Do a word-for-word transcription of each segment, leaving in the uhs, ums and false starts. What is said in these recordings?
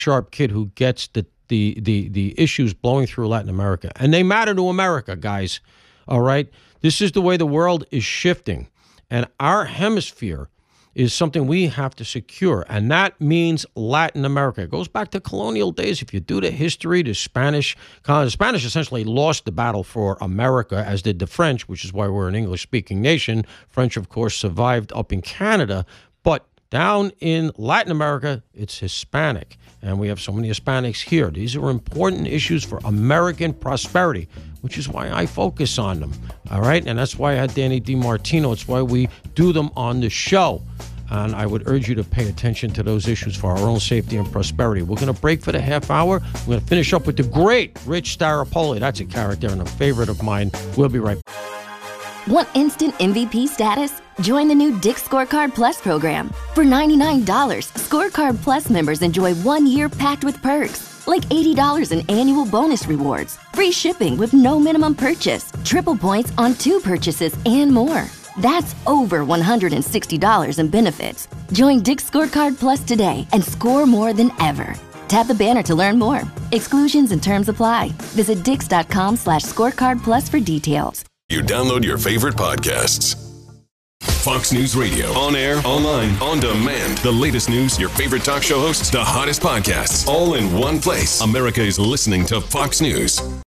sharp kid who gets the, the, the, the issues blowing through Latin America. And they matter to America, guys. All right? This is the way the world is shifting. And our hemisphere is something we have to secure. And that means Latin America. It goes back to colonial days. If you do the history, the Spanish, the Spanish essentially lost the battle for America, as did the French, which is why we're an English-speaking nation. French, of course, survived up in Canada. But down in Latin America, it's Hispanic. And we have so many Hispanics here. These are important issues for American prosperity, which is why I focus on them. All right? And that's why I had Danny DiMartino. It's why we do them on the show. And I would urge you to pay attention to those issues for our own safety and prosperity. We're going to break for the half hour. We're going to finish up with the great Rich Staropoli. That's a character and a favorite of mine. We'll be right back. Want instant M V P status? Join the new Dick's Scorecard Plus program. For ninety-nine dollars, Scorecard Plus members enjoy one year packed with perks, like eighty dollars in annual bonus rewards, free shipping with no minimum purchase, triple points on two purchases, and more. That's over one hundred sixty dollars in benefits. Join Dick's Scorecard Plus today and score more than ever. Tap the banner to learn more. Exclusions and terms apply. Visit dix.com slash scorecard plus for details. You download your favorite podcasts. Fox News Radio. On air, online, on demand. The latest news, your favorite talk show hosts, the hottest podcasts, all in one place. America is listening to Fox News.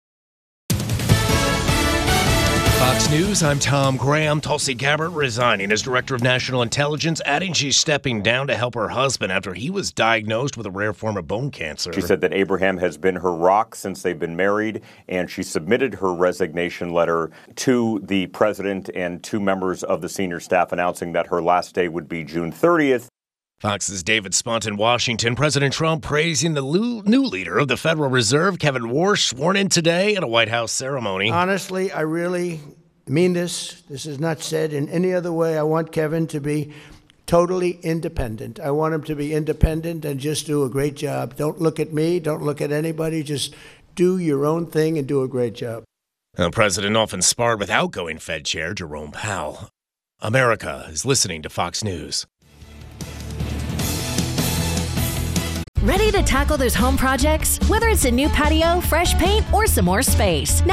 Fox News, I'm Tom Graham. Tulsi Gabbard resigning as Director of National Intelligence, adding she's stepping down to help her husband after he was diagnosed with a rare form of bone cancer. She said that Abraham has been her rock since they've been married, and she submitted her resignation letter to the president and two members of the senior staff, announcing that her last day would be June thirtieth. Fox's David Spunt in Washington. President Trump praising the new leader of the Federal Reserve, Kevin Warsh, sworn in today at a White House ceremony. Honestly, I really mean this. This is not said in any other way. I want Kevin to be totally independent. I want him to be independent and just do a great job. Don't look at me. Don't look at anybody. Just do your own thing and do a great job. The president often sparred with outgoing Fed Chair Jerome Powell. America is listening to Fox News. Ready to tackle those home projects? Whether it's a new patio, fresh paint, or some more space.